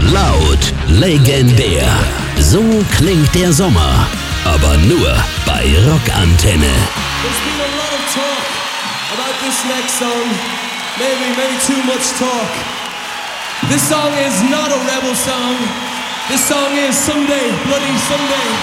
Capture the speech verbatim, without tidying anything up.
Laut, legendär. So klingt der Sommer. Aber nur bei Rockantenne. There's been a lot of talk about this next song. Maybe, maybe too much talk. This song is not a rebel song. This song is Someday, Bloody Someday.